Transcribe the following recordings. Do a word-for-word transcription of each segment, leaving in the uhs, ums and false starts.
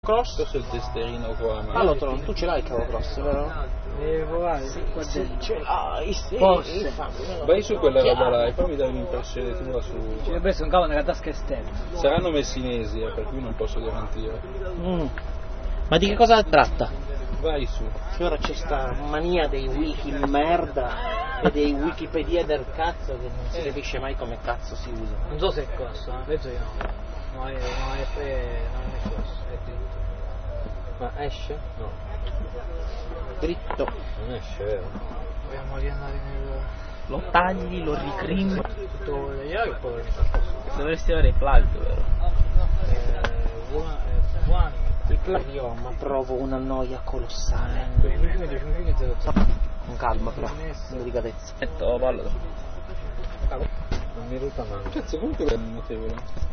Cross? Questo è il testerino qua. Ma Allora, tu, tu ce l'hai il cavo cross, vero? Devi provare? Sì, qua sì, ce l'hai, sì. Forse. vai su quella roba là e poi mi dai un'impressione tua su. Ci dovrebbe essere un cavo nella tasca esterna. Saranno messinesi, eh, per cui non posso garantire. Mm. Ma di che cosa tratta? Vai su. Che ora c'è sta mania dei wiki merda e dei wikipedia del cazzo che non si capisce mai come cazzo si usa. Non so se è costo, eh? Penso di no. No, è, no, è, è, non è costo, è dritto. Ma esce? No. Dritto. Non esce, vero? Dobbiamo riandare nel... Lo tagli, lo ricrimi. Tutto quello che io che poi... Dovresti avere i plug, vero? Eh, one, eh, one. Il plug io ma provo una noia colossale. Con calma però, con delicatezza. Metto ballo. Non mi ruta male. Cazzo, comunque è notevole.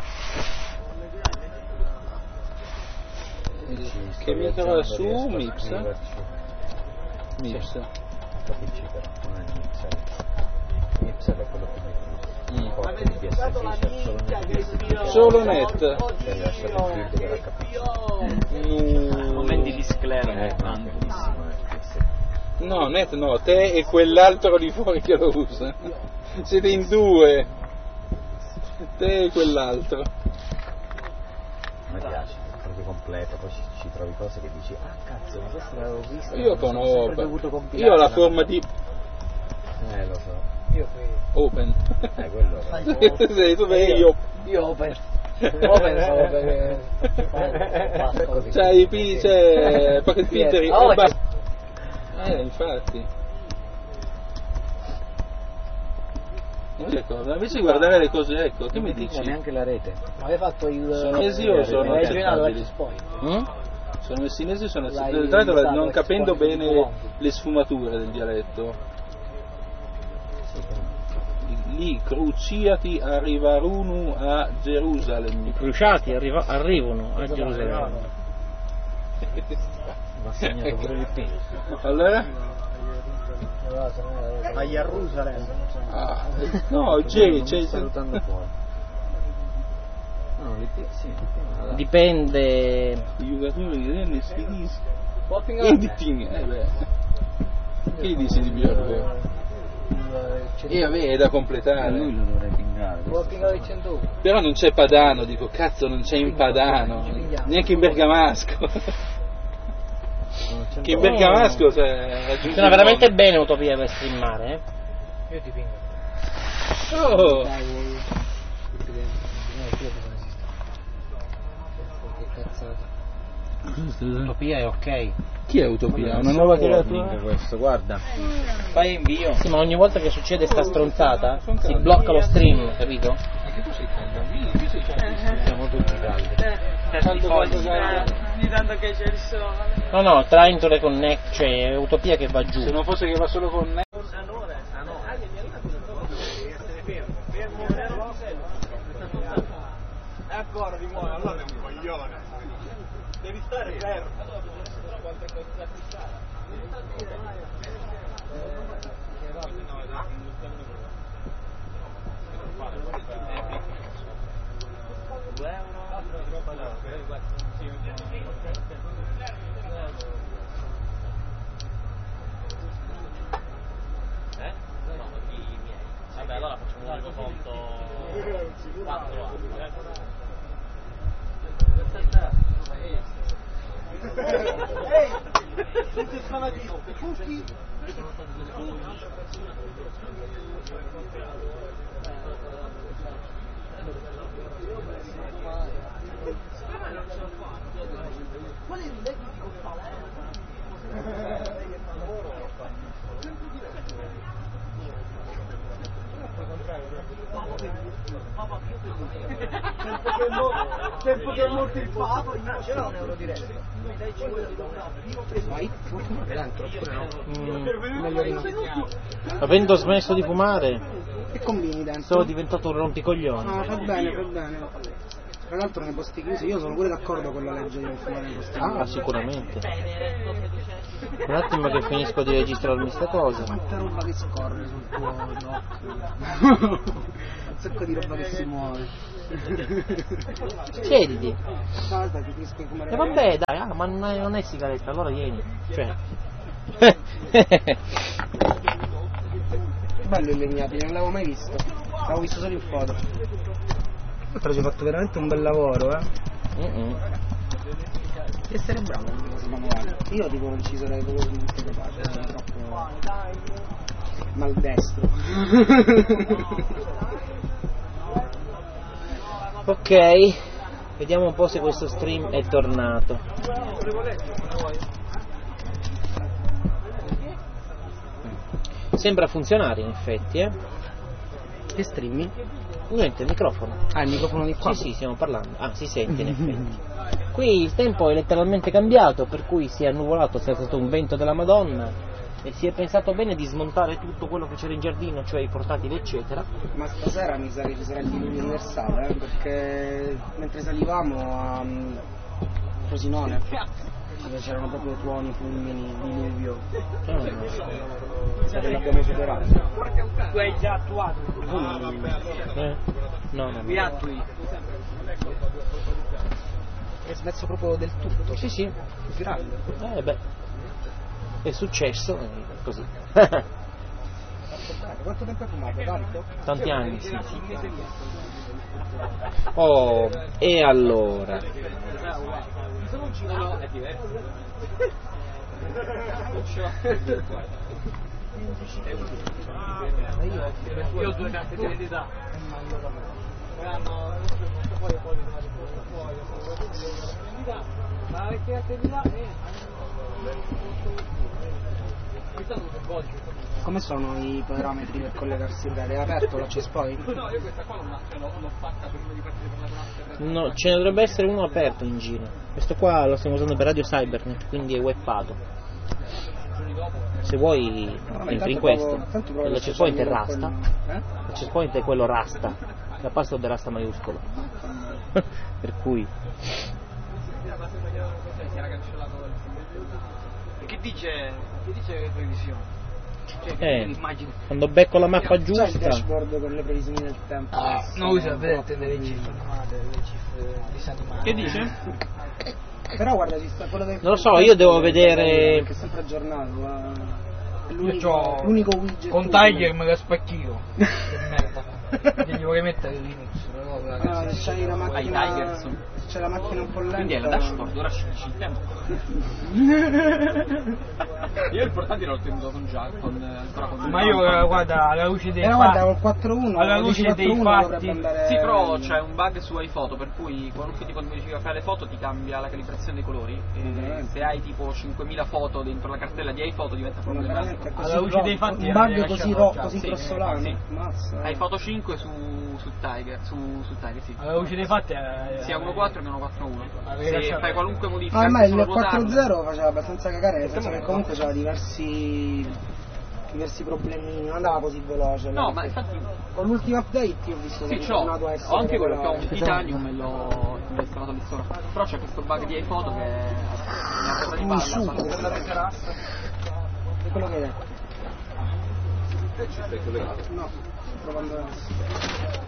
Che mi trova su Mips? Mips. Capisci però, non è Mips. Mips è quello che mi porta di P S C, Solo net. Cioè lascia il field per H P C. Momenti di sclero. Eh, no, è bellissimo il P S C. No, net no, te e quell'altro di fuori che lo usa. Siete in due. Te e quell'altro. A me piace, è proprio completo, poi ci, ci trovi cose che dici, ah cazzo, ma questa l'avevo vista. Io con Open. Io ho la forma di Eh, lo so. Io qui... Open. Eh, quello lo Sei tu vedi io. Io open. Open solo perché... Basta così. C'hai i P, c'è Pocket Filtering. Oh, e basta. Eh, infatti. Ecco, invece di guardare le cose, ecco, che mi dici? neanche la rete. Ma hai fatto il... Sono mesi o sono L'hai girato accettabili? poi? Mm? Sono messinesi o sono L'hai accettabili? Tra l'altro, non usato capendo Expo bene Expo. le sfumature del dialetto. Lì cruciati arrivarono a Gerusalemme. I crociati arriva- arrivano a Gerusalemme. Ma ha segnato pure il P. Allora? A Gerusalemme. Ah, no, c'è, c'è, salutando fuori. No, l'I P sì. Dipende. I giocatori che ne si Popping editing, eh beh. Che dici di Bjork? E vabbè, è da completare. Lui lo dovrei pingare. Popping al centouno. Però non c'è Padano, dico, cazzo, non c'è in Padano, neanche in Bergamasco. Che in Bergamasco, cioè, raggiunge Funziona veramente bene Utopia per streamare, eh? Io ti pingo. Oh! Utopia è ok. Chi è Utopia? Una nuova creatura? Questo, guarda. Fai invio. Sì, ma ogni volta che succede sta stronzata si blocca lo stream, capito? Anche tu sei caldo, qui sei caldo. Siamo tutti caldi. Caldo, caldo, caldo. Ogni tanto che c'è il sole. No, no, tra Intole Connect, cioè Utopia che va giù. Se non fosse che va solo con me. E ancora di muore, allora è un coglione. Devi stare fermo. Eh? No, i miei. Vabbè, allora facciamo un unico conto quattro anni. Ehi! Siete spanati! Fucchi! Qual è il legno di tempo che è morto il Papa, io ce l'ho un euro diretto. Mi dai cinque euro di una Vai? Mm, meglio di no. Avendo smesso di fumare, Che combini dentro? sono diventato un rompicoglioni. No, fa bene, fa bene. Tra l'altro nei posti chiusi io sono pure d'accordo con la legge di fumare nei posti chiusi. Ah, sicuramente. Un attimo che finisco di registrarmi sta cosa. Quanta roba che scorre sul tuo occhio. sacco di roba che si muove. Siediti. No, aspetta, ti capisco come E vabbè, dai, ah, ma non è, non è sigaretta, allora vieni. Cioè. bello il Legnati, non l'avevo mai visto. L'avevo visto solo in foto. Tra ci hai fatto veramente un bel lavoro, eh. Mm-mm. Devi essere bravo a manuale. Io tipo non ci sarei proprio più capace, sono troppo maldestro. Ok, vediamo un po' se questo stream è tornato. Sembra funzionare in effetti, eh. Che streaming? Niente, il microfono. Ah, il microfono di qua? Sì, sì, stiamo parlando. Ah, si sente in effetti. Qui il tempo è letteralmente cambiato, per cui si è annuvolato, c'è stato un vento della Madonna e si è pensato bene di smontare tutto quello che c'era in giardino, cioè i portatili eccetera. Ma stasera mi sa che ci sarà il diluvio universale, eh, perché mentre salivamo a um, Frosinone c'erano proprio tuoni, fulmini, diluvio. Ah. Mi sa che l'abbiamo superato. Tu hai già attuato. Eh? No, no, Mi no. attui. È smesso proprio del tutto. Sì, sì. Grande. Eh beh. È successo eh, così. Quanto tempo hai fumato? Tanto? Tanti anni, sì. Oh, e allora? No, è diverso. Io ho due carte di identità. Ma che carte di identità? Come sono i parametri per collegarsi in rete? È aperto l'access point? No, io questa qua l'ho fatta prima di partire per la classe. No, ce ne dovrebbe essere uno aperto in giro. Questo qua lo stiamo usando per Radio Cybernet, quindi è webpato. Se vuoi Vabbè, entri in tanto questo. provo- tanto provo L'access a point è social Rasta. media con- eh? L'access point è quello Rasta. La password è Rasta maiuscolo. Per cui. Che dice? Che dice le previsioni? Cioè, Eh, immagini. quando becco la mappa C'è il giusta. dashboard con le previsioni del tempo. Ah, adesso, non usa, no, vedete, troppo delle di- cifre animate, delle cifre disanimate. Che dice? Però guarda, ci sta quello del Non lo so, io devo vedere- che è sempre aggiornato, ma è l'unico, Io c'ho- l'unico widget Con utile. Tiger me la spacchio. Che merda. Che gli vorrei mettere Linux, però Ah, ragazzi. se c'hai la macchina, Tigers. se c'è la macchina un po' lenta. Quindi è la dashboard, ora sceglici il tempo. Io il portatile l'ho tenuto con già, con ancora con Ma io eh, guarda, alla luce dei Però guarda, fatti. col quattro uno, Alla col luce quattro dei uno fatti- dovrebbe andare... Sì, però c'è un bug su iPhoto, per cui qualunque tipo di modifica fai alle foto ti cambia la calibrazione dei colori. E Veramente? se hai tipo cinquemila foto dentro la cartella di iPhoto diventa Ma problematico. veramente così Alla luce ro- dei fatti un era bug così, lasciato ro- già, così sì, grossolano. sì. Mazza. Hai foto cinque su, su Tiger, su, su Tiger, sì. Alla luce dei fatti eh, Sia uno quattro che uno quattro uno. Avevi Se lasciato- fai qualunque modifica, Ah, ma anche il solo quattro ruotarlo- zero faceva abbastanza cagare, nel senso che comunque c'aveva diversi diversi problemini, non andava così veloce. No, no? ma infatti Con l'ultimo update io ho visto che sì, è c'ho, tornato a essere ho anche quello che ho un veloce. titanium e l'ho l'ho installato lì sopra. Però c'è questo bug di iPhoto che è una cosa di Un palla. succo. fa- È quello che hai detto. Ci stai collegato? No, sto provando adesso.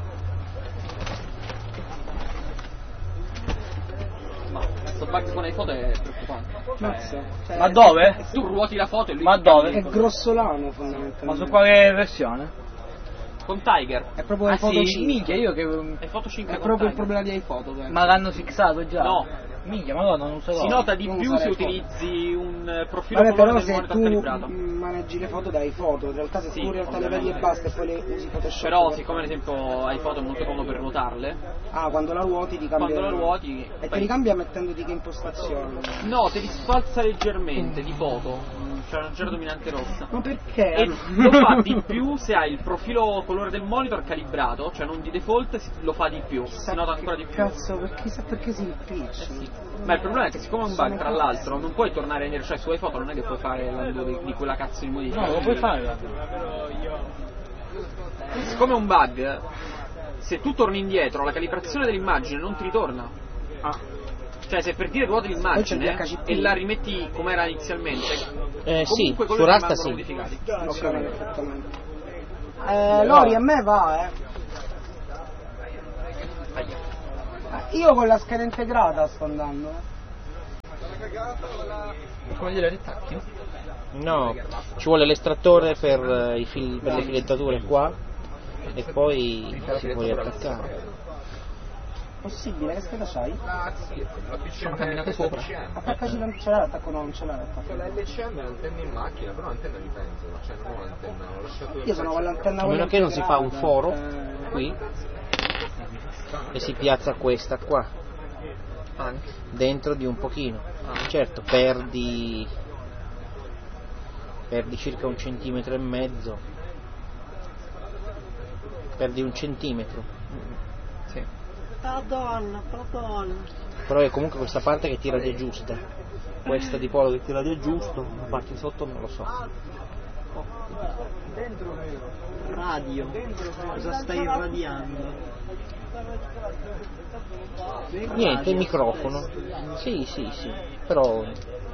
Ma questo bug con iPhoto è preoccupante. Mazza. Cioè, Cioè, Ma dove? tu ruoti la foto e lui Ma ti cambia dove? il È colore. grossolano fondamentalmente. Ma su quale versione? Con Tiger. È proprio Ah iPhoto sì, cinque. minchia, io che... iPhoto cinque È con proprio il Tiger. problema di iPhoto, penso. Ma l'hanno fissato già? No. Minchia, ma no, non userò. Si nota di Non più usare se iPhoto. utilizzi un eh, profilo Vabbè, colore però del se monitor tu calibrato. mm, maneggi le foto da iPhoto, in realtà se Sì, tu in realtà le vedi e ovviamente. basta e poi le usi Photoshop. Però per- siccome ad esempio iPhoto è molto comodo per ruotarle, Ah, quando la ruoti ti cambia. quando la ruoti E te fai- li cambia mettendoti che impostazione? no, te li sfalsa leggermente di foto, mm, c'è una leggera dominante rossa. Ma perché? E lo fa di più se hai il profilo colore del monitor calibrato, cioè non di default, si- lo fa di più, si nota ancora di più. Cazzo, perché chissà perché si impiccia. Ma il problema è che siccome è un bug, tra l'altro, non puoi tornare indietro, cioè su iPhoto non è che puoi fare l'undo di, di quella cazzo di modifica. No, lo puoi fare. Siccome è un bug, se tu torni indietro, la calibrazione dell'immagine non ti ritorna. Ah, Cioè se per dire ruoti Poi l'immagine c'è il D H C P. e la rimetti come era inizialmente, eh, sì, su comunque quelli Rasta rimangono sì. modificati. ho capito perfettamente. Eh, Lori, a me va, eh. io con la scheda integrata sto andando. Come dire le tacchi? No, ci vuole l'estrattore per, eh, i fil- per le filettature qua e poi si può riattaccare. Possibile, che scheda c'hai? Sono camminato sopra. Attaccaci l'an- ce l'hai l'attacco? No, non ce l'hai l'attacco. La L C M è l'antenna in macchina, però l'antenna di pentola, cioè non ho l'antenna, ho lasciato... Io sono con l'antenna A meno che non si fa un foro qui e si piazza questa qua Anche. dentro di un pochino. Certo, perdi perdi circa un centimetro e mezzo, perdi un centimetro. Sì. Madonna, madonna. Però è comunque questa parte che tira di giusta, questa di polo che tira di giusto, la parte di sotto non lo so. Radio. Cosa stai irradiando? Niente, il microfono. Sì, sì, sì, però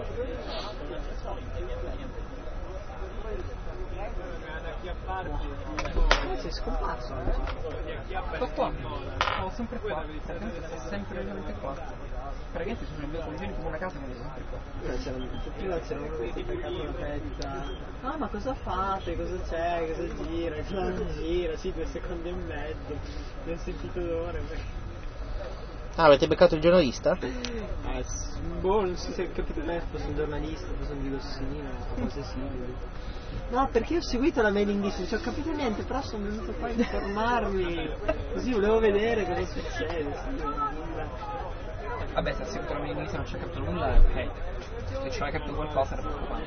Sei scomparso. Sto qua. Sono sempre qua. Sempre veramente qua. Praticamente sono in due condizioni come una casa, ma sono sempre qua. Prima c'era uno che si è attaccato la testa. Ah, ma cosa fate? Cosa c'è? Cosa gira? Cosa non gira? Sì, due secondi e mezzo. Non ho sentito d'ora. ah, avete beccato il giornalista? Ah, s- boh, non so se ho capito bene, fosse un giornalista, fosse un dirossino, cose simili. No, perché ho seguito la mailing list, non ci ho capito niente, però sono venuto qua a informarmi. Così volevo vedere cosa succede. Sì, Vabbè, se ha seguito la mia inizio non ci ha capito nulla, è ok. Se ci hai capito qualcosa era preoccupante.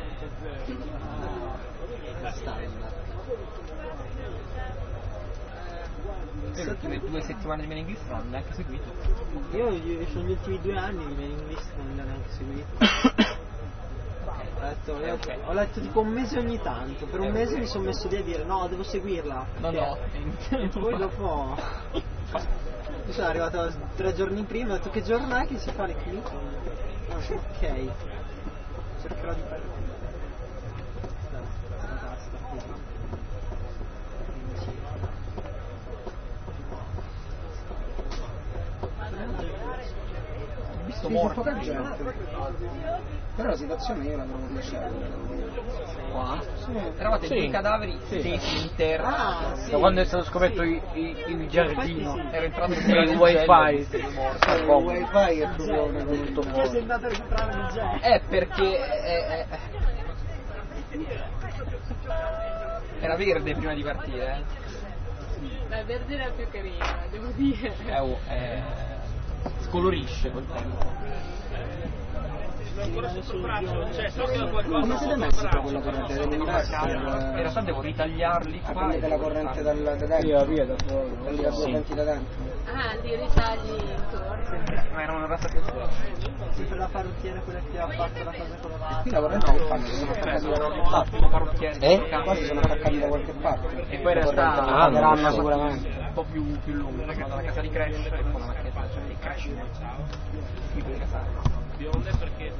Le ultime due settimane di mailing list non ho neanche seguito. Io, io sono gli ultimi due anni di mailing list, non li ho neanche seguito. Ho letto, ho, letto, ho letto tipo un mese ogni tanto, per un mese mi sono messo lì a dire no, devo seguirla. No, no. E poi dopo io sono arrivato tre giorni prima, ho detto che giorno è che si fa le clip? Ah, ok, cercherò di fare. Ho visto Sì, c'è morto. poca gente. Però la situazione io la trovo piacevole. Qua? Eravate Sì. due cadaveri stesi in terra. Ah, sì. Da quando è stato scoperto il, il, il giardino. Infatti sì. Ero entrato in Il wifi. Il wifi è proprio una cosa. Perché sei andato a comprare il gel? Eh, perché eh, eh, era verde prima di partire. Eh. La verde era più carina, devo dire. È, un- è, scolorisce quel tempo. Come siete messi con quella corrente dell'inverso? In realtà devo ritagliarli qua. Prendete la corrente dal, da dentro? Via, via, da fuori. Prendi la corrente da dentro? Ah, li ritagli intorno. Ma erano passati a fuori. Sempre la parrucchiera, quella che ha fatto la cosa colorata. Qui la corrente che fanno? Si sono attaccati da qualche parte? Parrucchiere. Eh? Qua si sono attaccati da qualche parte. E poi in realtà Ah, non lo pagheranno so. sicuramente. un po' più, più lungo, perché vado alla casa di Crash e poi la macchinetta cioè, di Crash. Qui per casare. Bionde perché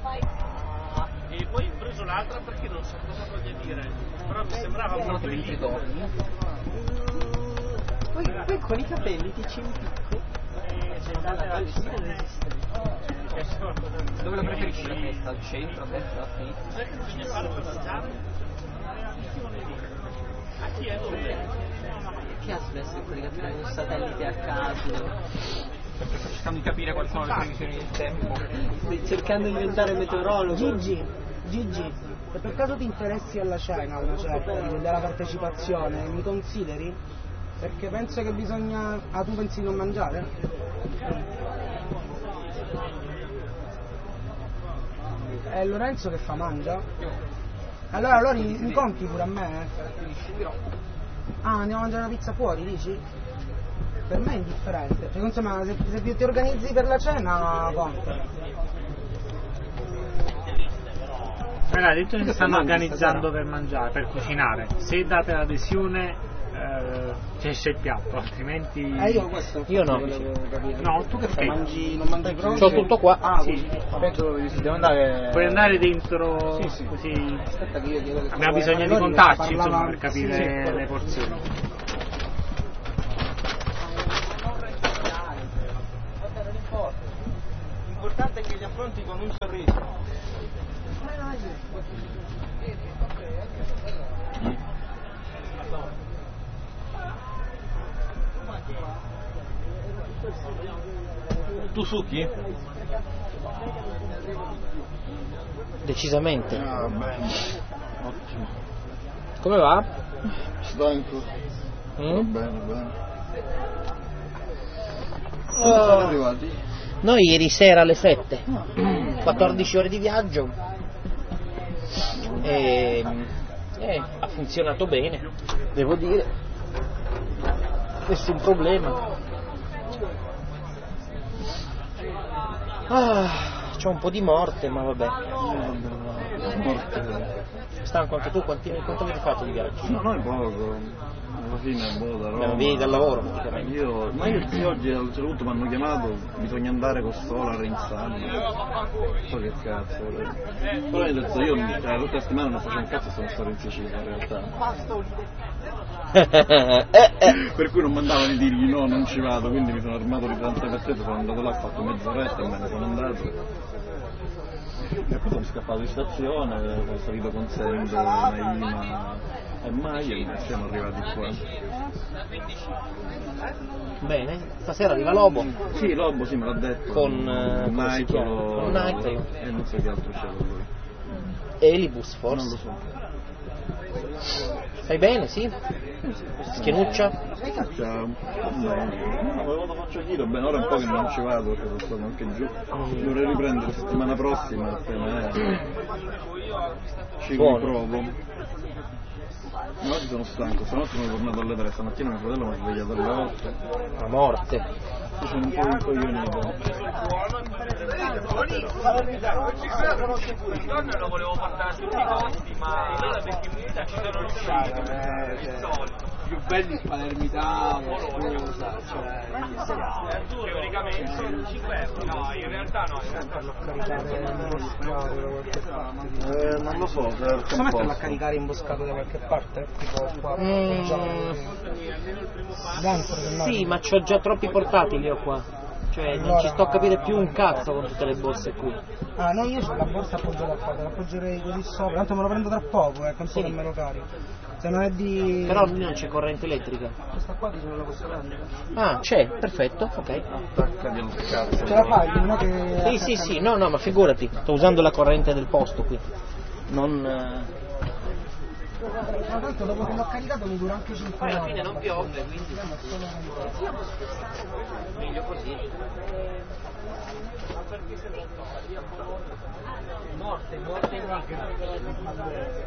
e poi ho preso l'altra perché non so cosa voglia dire, però mi sembrava Sono molto dei in donne. Poi, poi con i capelli ti ci impicco. C'è stata la vicina inesistente. Dove lo preferisci la testa? Al centro, a destra, a sinistra? sai che bisogna fare per mangiare? A chi è dove? Che ha smesso di collegare un satellite a caso? Sto cercando di capire quali sono le previsioni del tempo. Stai cercando di diventare meteorologo? Gigi, Gigi, se per caso ti interessi alla cena, una certa, della partecipazione, mi consideri? Perché penso che bisogna... Ah, tu pensi di non mangiare? È Lorenzo che fa mangia? Allora, allora mi, mi conti pure a me? eh? Ah, andiamo a mangiare una pizza fuori, dici? Per me è indifferente, cioè, insomma, se, se ti organizzi per la cena, conta. Ragazzi, detto che si stanno mangi organizzando stasera? per mangiare, per cucinare. Se date l'adesione eh, c'è il piatto, altrimenti. Eh, io questo Io no. volevo capire. No, tu che fai? Mangi, non mangi pronto? C'ho tutto qua. Ah, Sì. Penso che si deve andare. Puoi andare dentro Sì, sì. così. Aspetta che io chiedo che Abbiamo cosa bisogno vuoi. di Allora, contarci parlava- insomma per capire Sì, sì, le porzioni. Tu succhi? Decisamente. Ah, bene. Ottimo. Come va? Stanco. Mm? Va bene, bene. Oh. Come siamo arrivati? Noi ieri sera alle sette, quattordici ore di viaggio e, e ha funzionato bene, devo dire, nessun problema. Ah, c'ho un po' di morte, ma vabbè. Morte. Stanco anche tu, quanti, quanto avete fatto di viaggio? No, noi poco. Alla fine, boh, da Roma. Beh, vieni dal lavoro praticamente. Io, ma io sì, oggi a un certo punto mi hanno chiamato, bisogna andare con Solar in Sardegna. So che cazzo. Però io ho detto, io cioè, l'ultima settimana non faccio un cazzo e sono stato in Sicilia in realtà. Per cui non mandavo di dirgli no, non ci vado, quindi mi sono armato di tante pezzette, sono andato là, ho fatto mezz'oretta e me ne sono andato. E poi sono scappato di stazione, sono salito con Sendo, Naima e Maia e siamo arrivati qua. Bene, stasera arriva Lobo. Sì, Lobo sì me l'ha detto. Con uh, Nightolo con Nightolo e non so che altro c'è con lui. Elibus forse. Non lo so. Stai bene, sì? Schienuccia? Ciao. No, avevo da faccio giro, bene, ora è un po' che non ci vado perché sono stato anche giù. Dovrei riprendere la settimana prossima appena è. Ci riprovo. Ma oggi sono stanco, stanotte sono tornato alle tre, stamattina mio fratello mi ha svegliato alle otto. La morte. Io sono un po' incoglionito. Il nonno lo volevo portare a tutti i costi, ma allora perché in verità ci sono riuscito. Il solito. Più belli il palermitano, scusa, cioè... Teoricamente sono cinque euro. No, in realtà no, in realtà Farlo caricare imboscato da qualche parte. Eh, non lo so, se Posso metterlo a caricare imboscato da qualche parte? Tipo qua, Mm. dentro, se no... Sì, ma c'ho già troppi portatili io qua. Cioè, non ci sto a capire più un cazzo con tutte le borse qui. Ah, no, io ho la borsa appoggiata qua, te la appoggerei così sopra, tanto me lo prendo tra poco, eh, canzone Sì. me lo carico. Se non è di... Però lì non c'è corrente elettrica. Questa qua dice non la posso prendere. Ah, c'è, perfetto, ok. Attaccati al cazzo. Ce la fai, non è che... Sì, sì, sì, no, no, ma figurati, sto usando la corrente del posto qui. Non... eh, Ma tanto dopo che l'ho caricato mi dura anche cinque Poi alla ore. fine non piove, quindi... Meglio così. Morte, morte negra.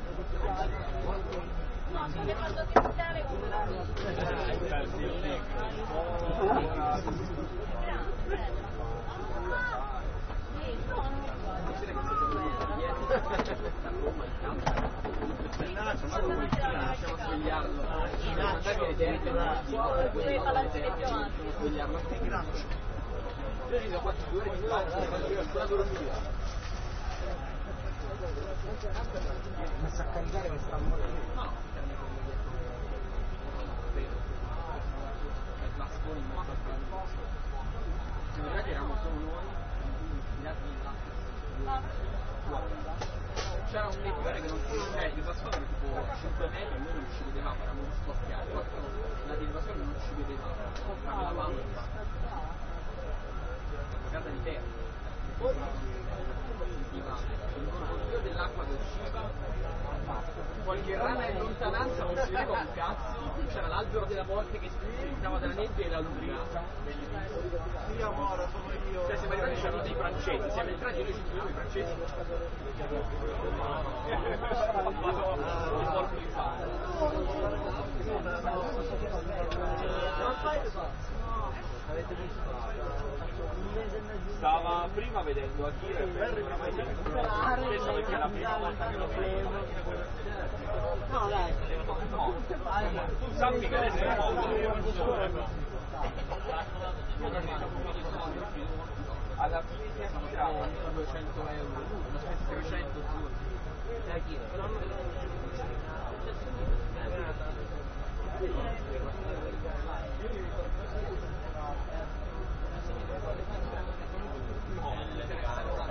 Messo a caricare che sta morendo. C'era un lettore che non si eh, il vassoio era tipo cinque metri e noi non ci vedevamo, eravamo scoppiati, la del vassoio non ci vedevamo, la lavamo e basta. La casa di terra. Io dell'acqua che usciva, qualche rana in lontananza non si vedeva un cazzo, c'era l'albero della morte che si spuntava dalla nebbia e la lumina. Sì amore, sono io. Cioè siamo arrivati, c'erano dei francesi, siamo entrati e noi ci troviamo i francesi. Stava prima vedendo Akira e penso oramai adesso perché è la prima volta che lo vedo. No dai, tu sappi che adesso è molto. Alla fine si tirava duecento euro, una spesa di trecento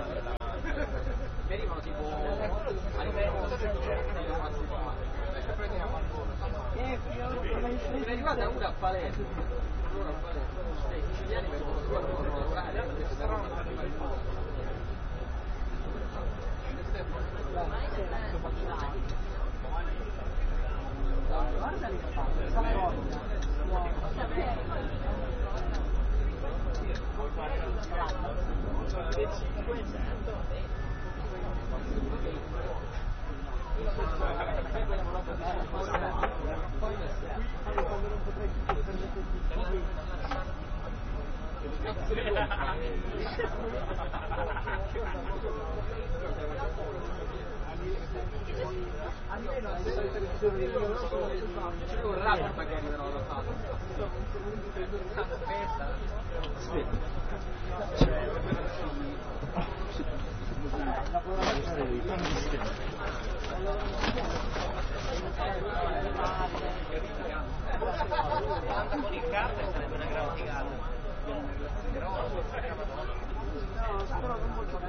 Venivano tipo è arrivata una a Palermo, una a Palermo, i siciliani vengono su a lavorare, guarda che almeno c'è un rabbio magari però lo fa. Con il carne sarebbe una gran figata. Però però non molto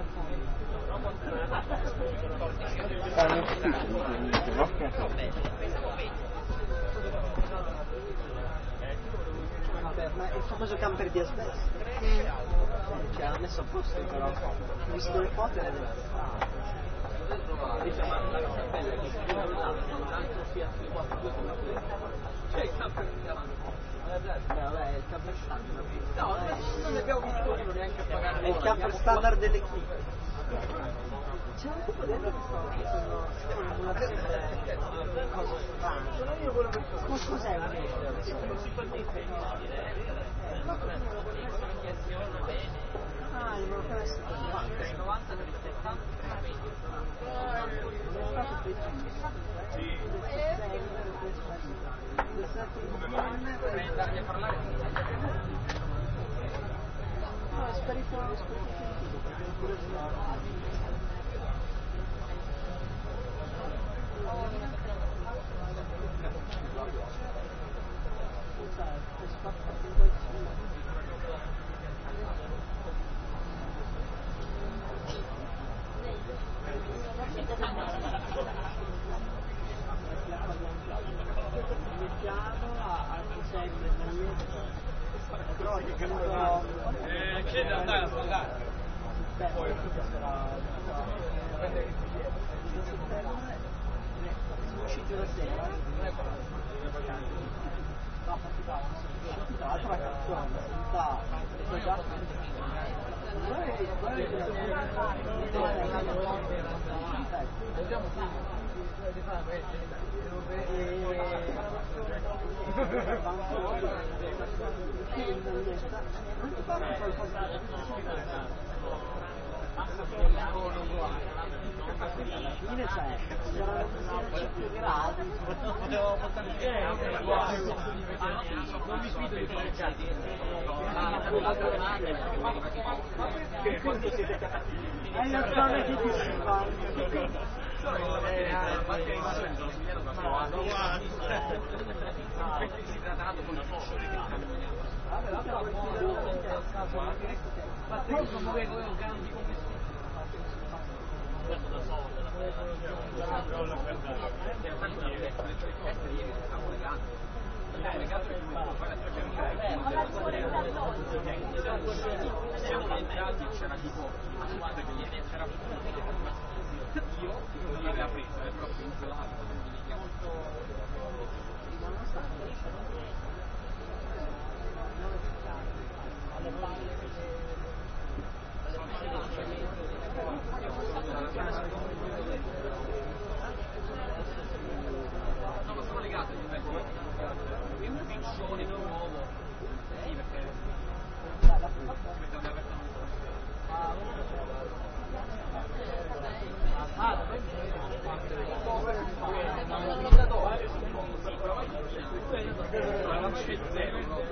ma il famoso camper di asbesto cioè l'ha messo a posto però ho visto le foto e c'è il camper di davanti. vabbè è il camper standard no non ne abbiamo visto uno neanche a pagare è il camper standard dell'equipe. C'è un tipo dentro che stava facendo un emulatore di cose strane. Ma cos'è un ah, il emulatore è settantanovanta. Del novanta del settanta potrei andargli a parlare no, è sparito è sparito eh, c'è da andare a parlare. Poi siamo usciti una sera no, tra l'altro la canzone senza non ti parla qualcosa alla fine c'è c'erano cinque gradi Potevo portare non mi sfido di fare che quando siete hai la zona che ti si fa si trattato con la foto ma te non muovevo un cambio come da solo siamo entrati c'era tipo una squadra che ieri c'era io non gli aveva preso è proprio isolato no ma sono legato è un piccione nuovo sì perché si mette apertamente ah non lo da dove sì però la c'è zero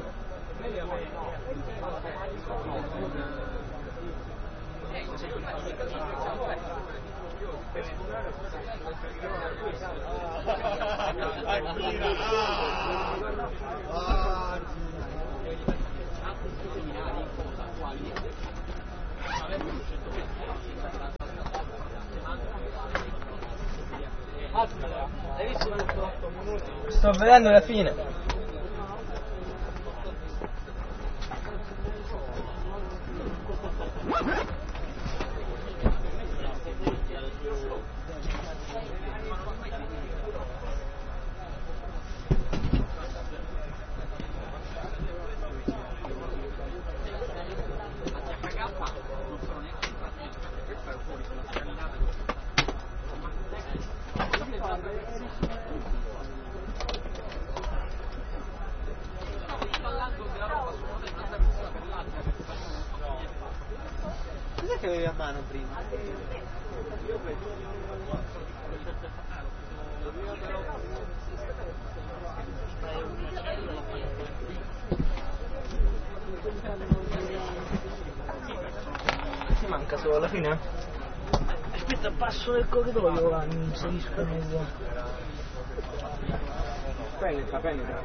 ah Hai visto otto minuti? Sto vedendo la fine. Cos'è che avevi a mano prima? Ti manca solo alla fine? Aspetta, passo nel corridoio, va, mi inserisco nel... Penetra, penetra.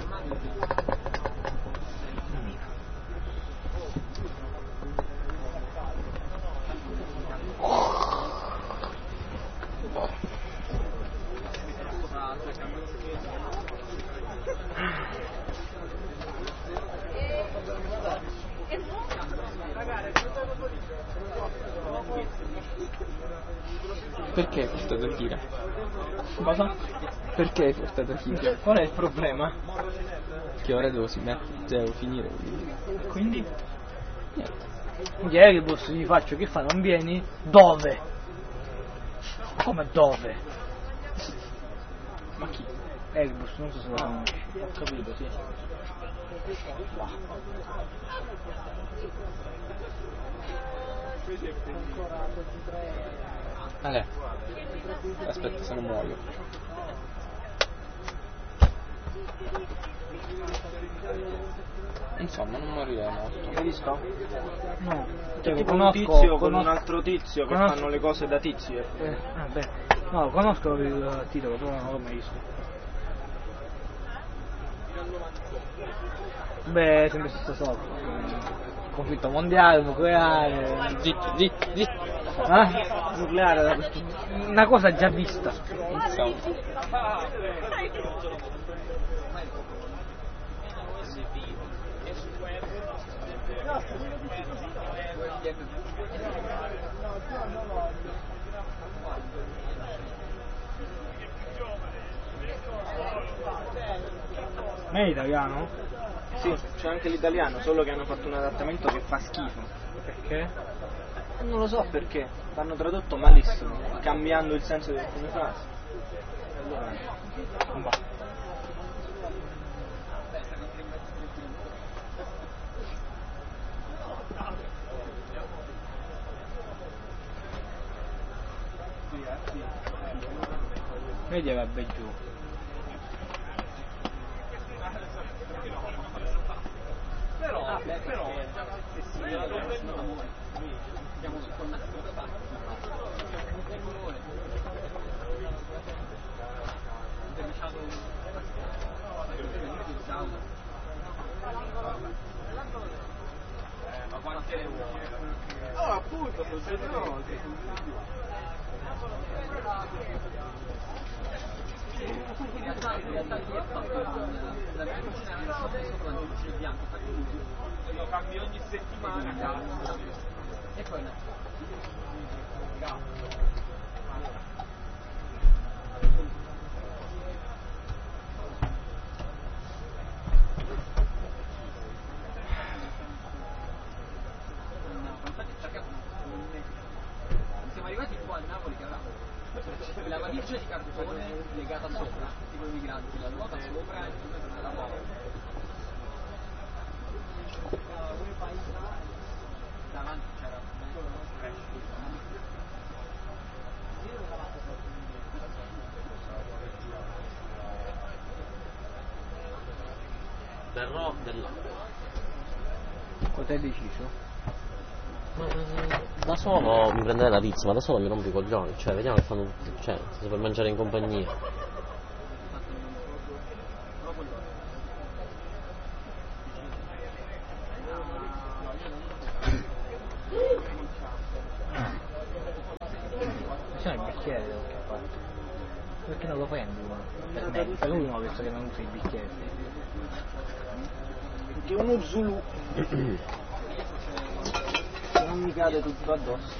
Perché hai portato Kira? Cosa? Perché hai portato Kira? Qual è il problema? Che ora devo, si met- devo finire. Quindi? Niente. Gli Erebus gli faccio, che fa? Non vieni? Dove? Come dove? Ma chi? Erebus, non so se lo conosci. Ho capito, sì. Ale, aspetta se non muoio. Insomma, non morirei morto. Hai visto? No. C'è Tipo, tipo un conosco, tizio con conosco, un altro tizio che conosco- fanno le cose da tizio. Eh, vabbè. No, conosco il titolo, però non l'ho mai visto. Beh, è sempre stesso soldo. Conflitto mondiale, nucleare. Zitto, zitto, zitto. Eh? Nucleare, da questo- una cosa già vista. Insomma. Ma è italiano? Sì, c'è anche l'italiano, solo che hanno fatto un adattamento che fa schifo. Perché? Non lo so perché, l'hanno tradotto malissimo, cambiando il senso di alcune frasi. Allora, non va. Vedi vabbè giù. Però, ah, beh, però, se si vede noi siamo su con una ma quante ne vuoi? Oh, appunto, sono sempre cose. In realtà, in realtà lì è fatto la mia cucina è sopra sopra la luce bianca, lo cambi ogni settimana, cazzo. E poi no. Siamo arrivati qua a Napoli che avevamo la valigia di cartone legata sopra, tipo i migranti, la ruota sopra e tutto nella ruota. Davanti c'era del rock del Cosa hai deciso? Da solo mi prenderei la pizza, ma da solo mi rompo i coglioni, cioè vediamo che fanno tutti, cioè, se per mangiare in compagnia. C'è il bicchiere da qualche parte. Perché non lo prendi uno? Per me, per uno visto che non usi i bicchieri. Perché è uno Zulu. Non mi cade tutto addosso.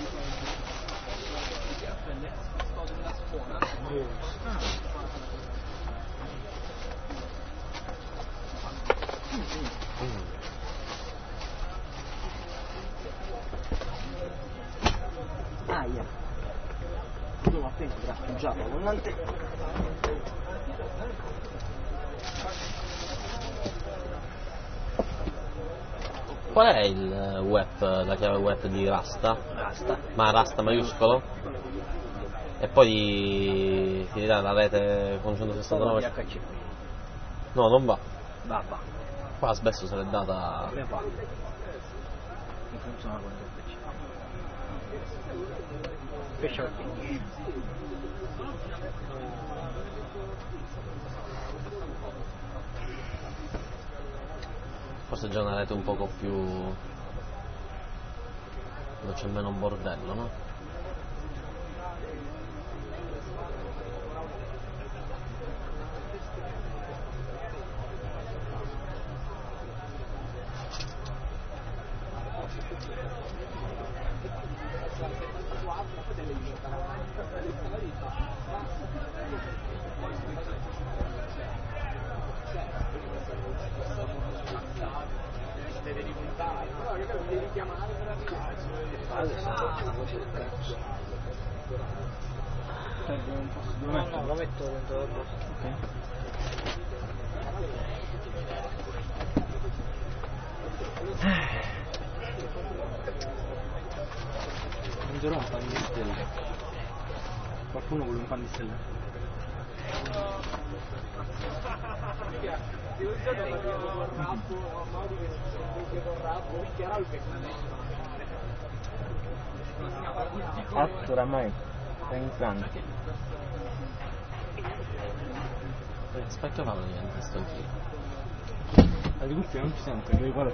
Aia. Sono attento, grattugiato con l'ante. Qual è il web, la chiave web di Rasta? Rasta. Ma Rasta maiuscolo? E poi ti dà la rete con centosessantanove? D H C P. No, non va. Va, va. Qua spesso se l'è data. Come va? Mi funziona con D H C P. Special quindici. Forse è già una rete un poco più. Dove c'è meno bordello, no? No, no, lo metto dentro la borsa. Mangerò un pan di stelle. Qualcuno vuole un pan di stelle? Otto oramai, sta iniziando. Aspetta, fanno niente, sto anch'io. La di cuffia non ci sente, devi fare il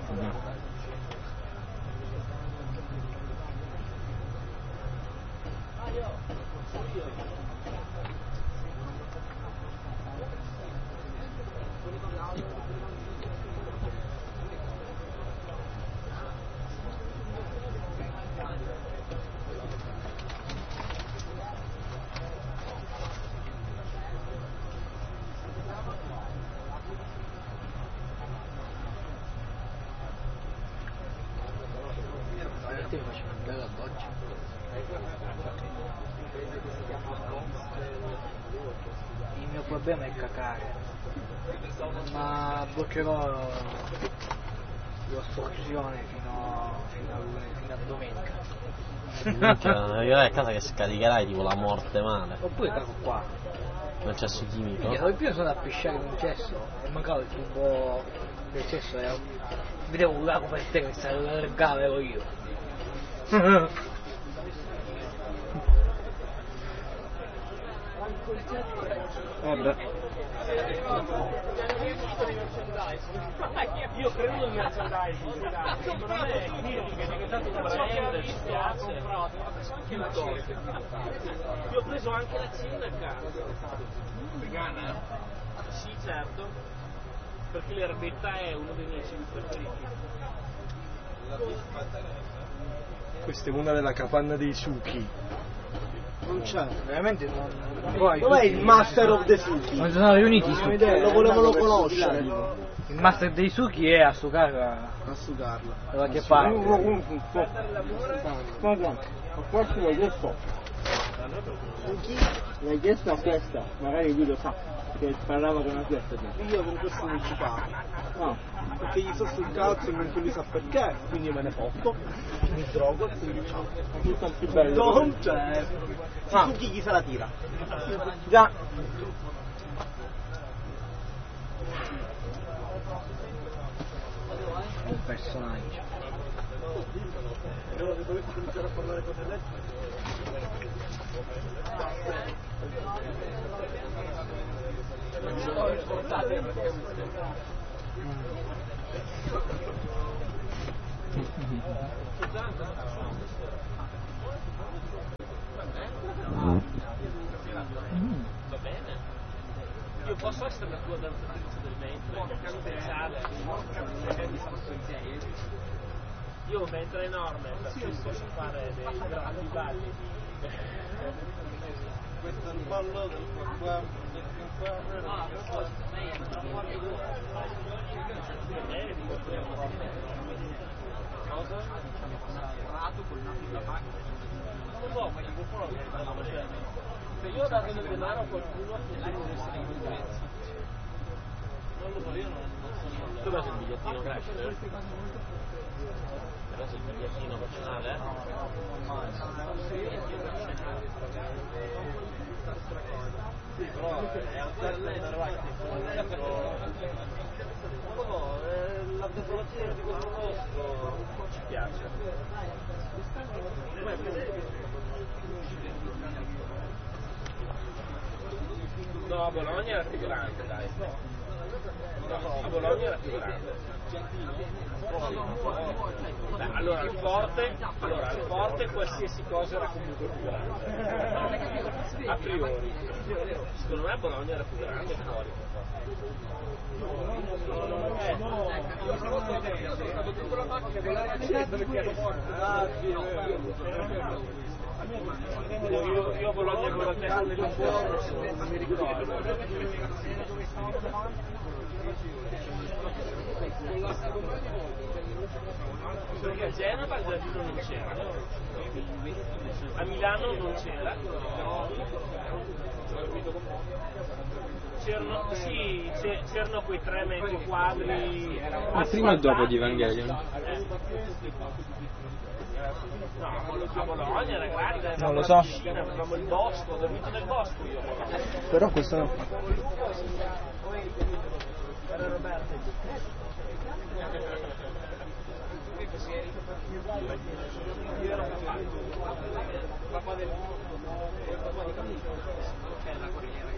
Il mio problema è cacare, ma bloccherò l'ostruzione fino, fino, a, fino a domenica. Minchia, arriverai a casa che scaricherai tipo la morte male. Oppure cago qua. Un cesso chimico? Io prima sono a pisciare in un cesso e mancava il tubo del cesso e vedevo un lago per te che stava allargando, ero io. Vabbè. Io credo nel merchandising, secondo me è diventato un brand, mi spiace. Io ho preso anche la cena a casa. Vegana? Sì, certo, perché l'erbetta è uno dei miei cibi preferiti. Questa è una della capanna dei succhi. Non c'è, veramente non. Poi, dov'è il Master of the Suki? Non sono riuniti i succhi. Lo volevano conoscere. Il master dei succhi è a sucarla. A sugarla. Da qualche parte. Guarda, a questo l'hai chiesto. L'hai chiesto a questa, magari lui lo sa, che parlava con una questa. Io con questo non ci parlo. No, perché gli sto sul cazzo e mentre lui sa perché, quindi me ne fotto, mi drogo e quindi ciao. Tutto il più bello. Non c'è. Ah. Tu chi se la tira? Già. Un personaggio. Allora, se dovessi cominciare a parlare con te. posso essere la tua danzatrice del mentre, speciale, io ho un ventre enorme, per cui posso fare dei grandi balli. Questo è il ballo del qua cosa? Non lo so, ma il qualcuno lo deve fare. Se io ho dato del denaro a qualcuno che deve essere in convivenza. Non lo so, io non, non so. Tu preso il bigliettino cash? Hai preso il bigliettino personale? Sì, però è alternativo. Non lo so, la tecnologia di questo posto non ci piace. No, a Bologna era più grande, dai. No, a Bologna era più grande. Beh, allora al forte, allora al forte qualsiasi cosa era comunque più grande. A priori. Secondo me a Bologna era più grande fuori. Io, io a Bologna con la testa nel fuoco non mi ricordo. Perché a Genova il giardino non c'era, a Milano non c'era, c'erano, sì, c'erano quei tre metri quadri. Ma prima o dopo di Evangelion? No, a Bologna era grande, non lo so. Piscina, avevamo il bosco, ho dormito nel bosco io. Però questo no. Era Roberto. Io ero papà. Papà del papà di Camillo. C'è la corriera.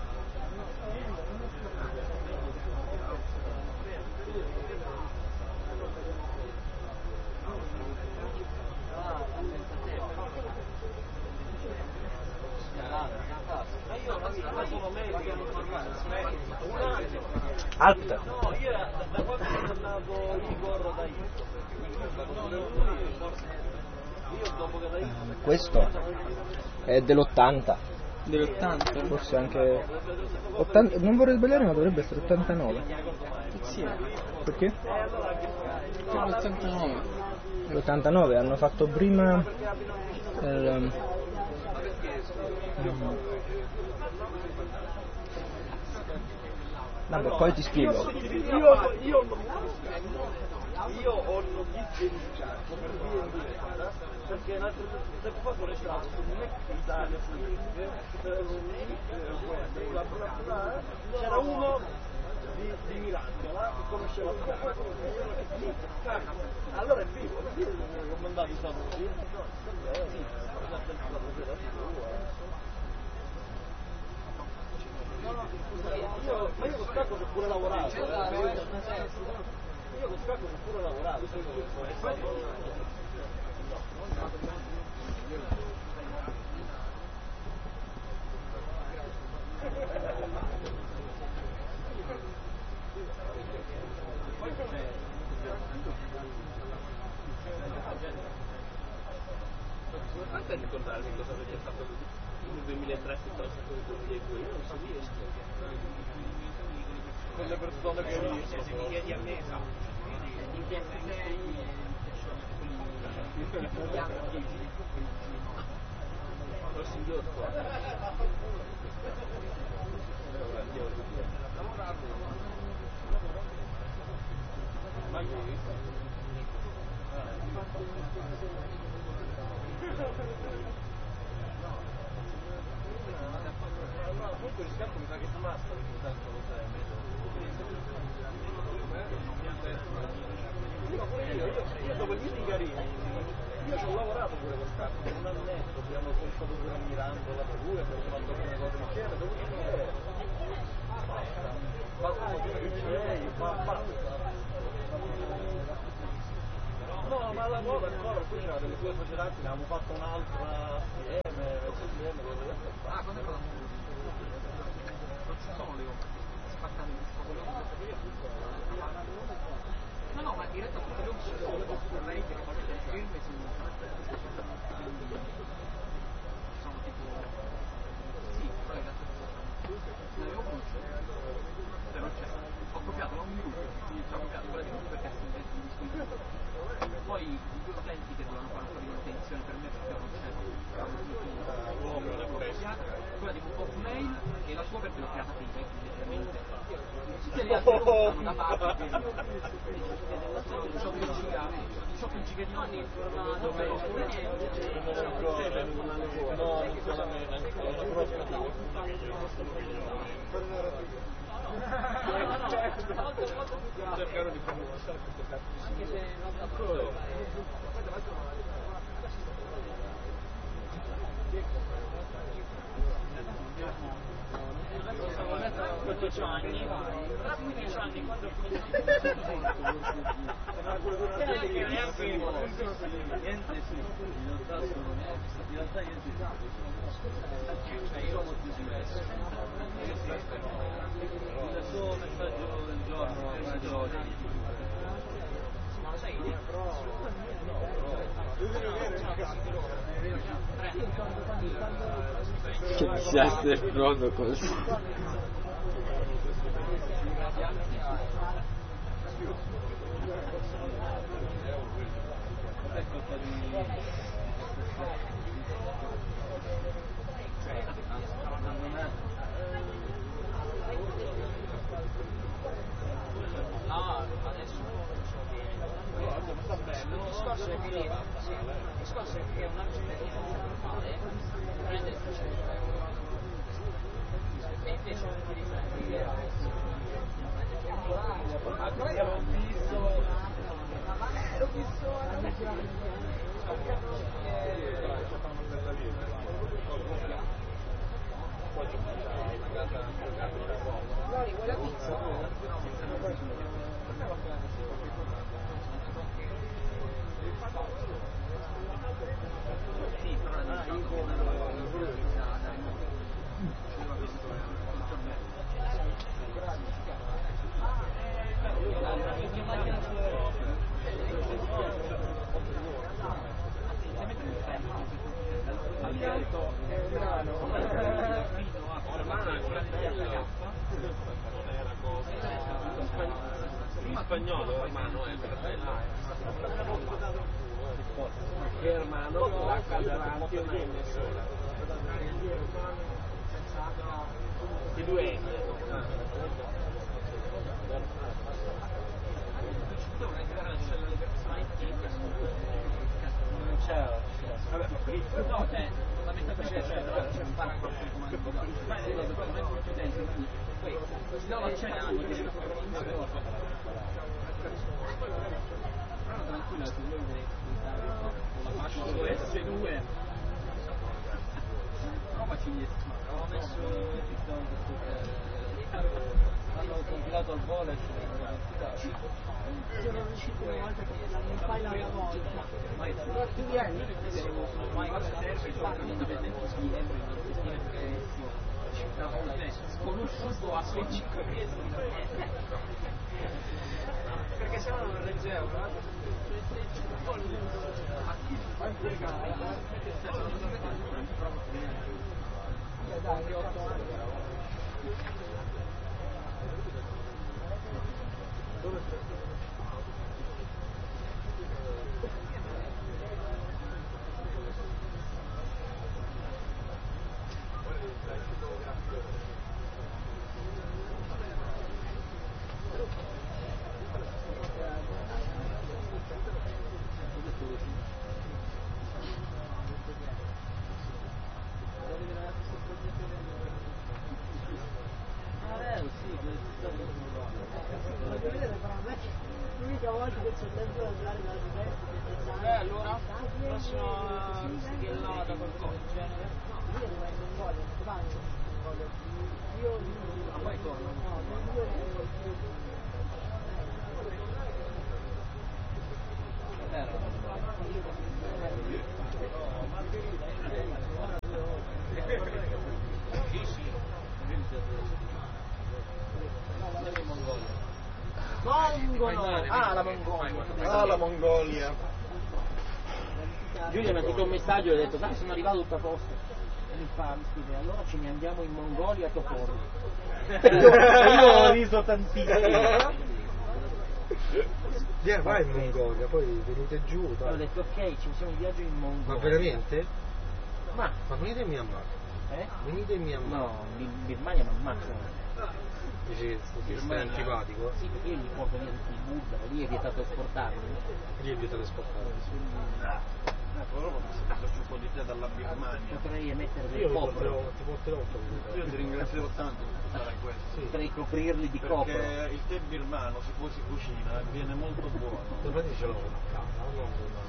Alp. No, io da quando è tornato Igor da Io. Io dopo che da Io. Questo è dell'ottanta. Dell'ottanta? Forse anche ottanta, non vorrei sbagliare, ma dovrebbe essere ottantanove. Sì. Perché? l'ottantanove. L'ottantanove hanno fatto prima eh, vabbè, poi ti spiego. Io, io, io ho notizie di Giacomo per via indiretta, perché un altro tempo fa sono stato su un Italia, c'era uno di, di Milano che conosceva allora è vivo, ho mandato i saluti. No, no, io, ma io lo scacco che pure lavorato. Io lo scacco che pure lavorato. Importante ricordarmi cosa avete fatto nel duemilatré piuttosto che nel duemiladue, io non so riesco. Quelle persone che ho visto. Chiedi a me, in P S sei lo singhiotto. Ma ieri? Comunque il scatto mi sa che è rimasto perché tanto lo sai, io, io, io dopo il meeting Garini, io ci ho lavorato pure con scatto, per un annetto, abbiamo portato pure a Mirandola per lui, abbiamo fatto quelle cose insieme, dopodiché basta, basta come dicevi, ma basta. No, ma la nuova ancora, poi c'era delle due società che ne avevamo fatto un'altra assieme, assieme, ah, quando è cosa? Non ci sono le opere. da parte diciotto giga di anni informato per cercare di fare anche se non quindici anni, tra quindici anni quando niente sì, in realtà sono in realtà niente cioè io sono più diverso il suo messaggio del giorno ma lo sai che disastro è pronto così. no adesso il discorso è che il discorso è che una cittadina normale prende il e invece non ti rifletti ma l'ho visto l'ho visto Lori, vuoi la pizza? Sì, però non è in spagnolo hermano è fratello hermano l'acqua davanti una M sola di due M non c'è no cioè la metà c'è cioè c'è un paragrafo ma è molto più dentro poi no non c'è anche però tranquillo se vuoi vedere con la fascia S due provaci gli estimati ho messo il TikTok hanno compilato al volo e sono riuscito una volta che non fai la mia volta mai tu vieni mai cosa serve il fatto indipendente di euro sconosciuto a suoi cinque mesi perché se no non reggevo dai otto anni l'unica volta che c'è tempo da andare da diversi eh allora prossima schiellata qualcosa del genere io devo andare in Mongolia domani io ma poi torno no io Mongolia. Ah, la Mongolia. Ah, la Mongolia. Giulia mi ha detto un messaggio e ha detto dai sono arrivato tutto a posto. E mi fa, mi scrive, allora ce ne andiamo in Mongolia a Toporno. Io ho riso tantissimo. Via, vai in Mongolia, poi venite giù. Dai. Ho detto ok, ci facciamo un viaggio in Mongolia. Ma veramente? Ma, Ma venite in Myanmar. eh? Venite in Myanmar. No, in Birmania mi ammazzano. Dici, ti stai antipatico? Sì, perché io gli porto via tutti i Buddha, lì è vietato esportarli. Lì è vietato esportarli. Ecco, loro si portarci un po' di tè dalla Birmania. Potrei emettere del Io ti copro. porterò, ti porterò un po' di tè. Io ti ringrazierò tanto per fare questo. Sì. Potrei coprirli di copro. Perché il tè birmano, se poi si cucina, viene molto buono. Domani ce l'ho a casa, non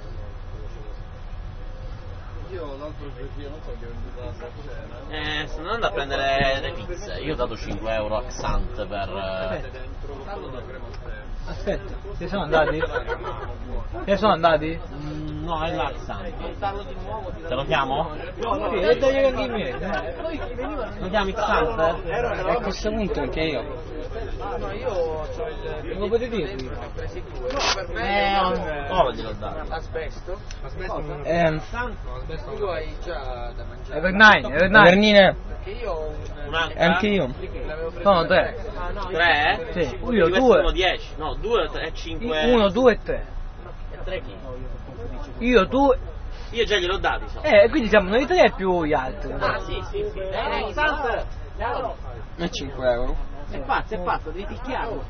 Io l'altro giorno, non so che ho invitato a cena. Eh, sto andando a prendere le pizze. Io ho dato cinque euro a Xant per... eh, Aspetta, ci sono andati? Ci sono andati? Mm, no, è là Xant. Te lo chiamo? Sì, e dagli anche i miei. Lo chiami Xant? A questo punto anche io. No, io ho il... Come potete dirmi? Ne ho presi due. No, per me Eh, è ora glielo dato. asbesto. Asbesto Ehm, Tu hai già da mangiare. Ever nine, Ever nine. Vernine. Perché io ho un... Un'altra? Anche io. L'avevo preso Sono per tre. me. Ah, no, io- Tre? Sì, io Questi due. sono dieci. No, due e cinque. Uno, due e tre. E tre chi? Io, tu. Io già gliel'ho dati, so. Eh, quindi siamo noi tre più gli altri. Ah, sì, sì, sì. Eh, Xant! Ciao! E cinque euro. È pazzo, è pazzo, devi picchiarlo.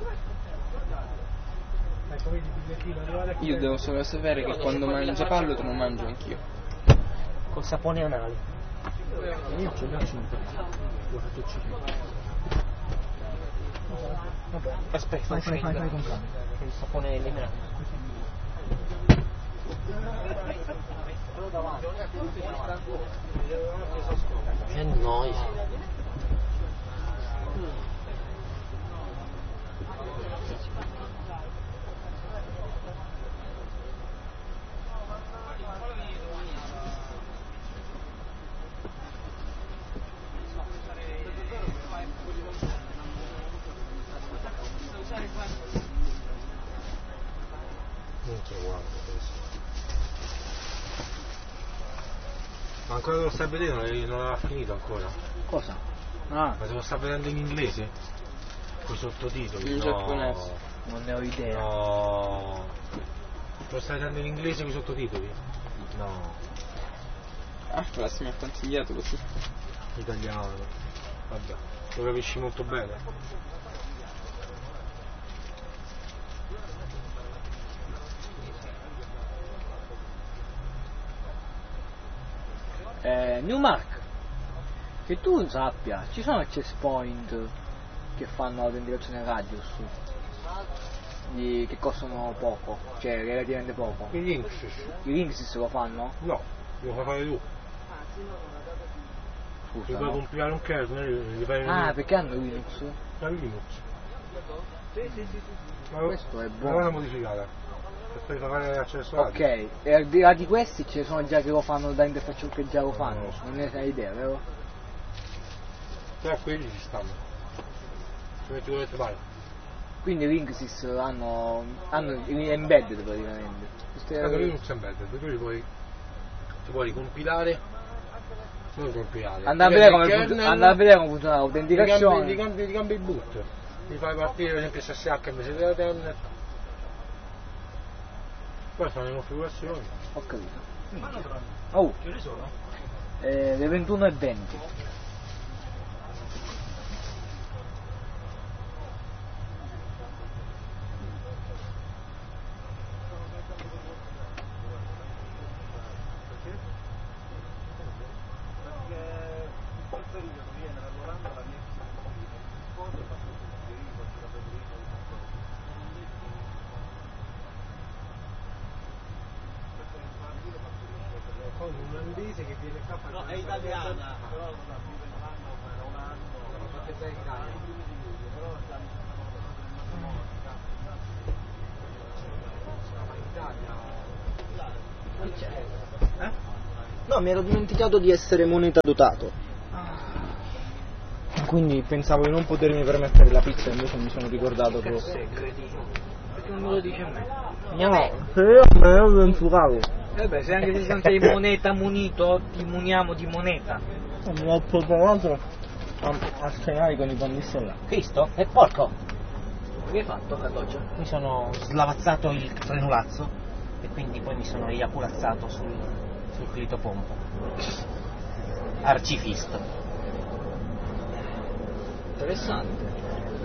Ecco, vedi il bigliettino, arrivare qui. Io devo solo sapere che quando mangia pallo te lo mangio anch'io. Col sapone anale. Io ce ne ho cinque. Lo faccio cinque. Aspetta, Fai, fai, fai, fai con calma. il sapone nelle mani. Che noia. Minchia, guarda questo. Ma ancora te lo stai vedendo? Non non aveva finito ancora. Cosa? Ah, Ma te lo sta vedendo in inglese? Con i sottotitoli? in No. giapponese. Non ne ho idea. No. Te lo stai vedendo in inglese con i sottotitoli? No. Ah, si mi ha consigliato così. Italiano. Vabbè. Lo capisci molto bene? Eh, Newmark, che tu sappia, ci sono access point che fanno l'autenticazione radius, di, che costano poco, cioè relativamente poco. I Linksys? I Linksys lo fanno? No, lo fai fare tu. Scusa, Ti puoi no? compilare un kernel, gli fai Ah, perché hanno Linux? la Linux. Sì, sì, sì. Ma Questo è Una buono. cosa modificata. Per fare accesso a Ok, e al di là di questi ce ne sono già che lo fanno da interfaccia che già lo fanno, non ne hai idea, vero? Però quelli ci stanno. Ci metti quello che ti pare. Quindi Linksys hanno, hanno embedded praticamente. Queste- Tanto Linux embedded, tu li puoi, ti puoi ricompilare, non ricompilare. Andare a Ti vedere prendi come il funziona, kernel, andare a vedere come funziona Ti l'autenticazione. cambi, ti cambi, ti cambi il boot, ti fai partire per esempio S S H invece della Telnet, poi fanno le configurazioni. Ho capito. Oh, che ore sono? Eh, le ventuno e venti. Poi un olandese che viene qua a fare. No, è italiana. Però l'hanno fatta già in Italia. Eh? No, mi ero dimenticato di essere moneta dotato. Quindi pensavo di non potermi permettere la pizza, invece mi sono ricordato che... Perché non me lo dice a me? No, se io me lo venturavo. Eh beh, se anche se non sei moneta munito, ti muniamo di moneta. Mi ho preparato a, a cenare con i panni là. Cristo? È porco! Che hai fatto, Catoccia? Mi sono slavazzato il frenulazzo e quindi poi mi sono eiaculazzato sul, sul clitopompo. Arcifisto. Interessante.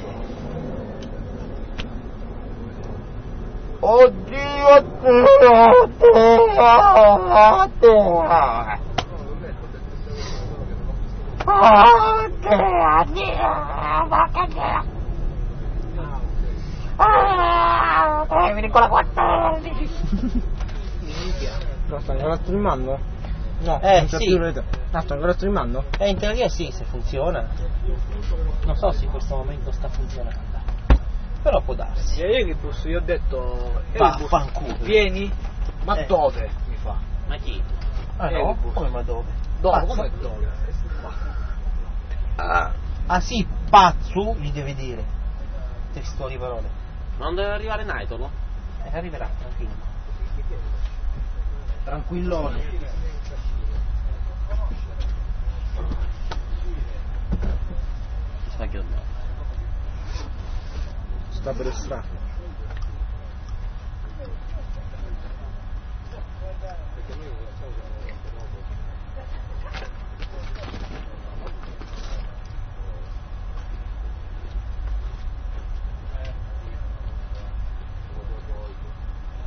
Oddio, Dio, Dio, Dio. Oh, Dio, Dio, porca Dio. Ah, devi venire con la quattordici. Lo sta ancora streamando? No, Eh, non c'è sì. più rete. No, sta ancora streamando? Eh, in teoria sì, se funziona. Non so se in questo momento sta funzionando. Però può darsi. E io che busso, gli ho detto... Vaffanculo. Vieni? Ma Eh. dove? Mi fa. Ma chi? Ah Eh, no? che busso. Come ma dove? Dove? Pazzo? Come dove? Ah, ah sì, pazzo, gli deve dire. Testuali parole. Ma non deve arrivare Naitolo? Eh, arriverà, tranquillo. Tranquillone. Sa che ho dato. Sta per estrarre.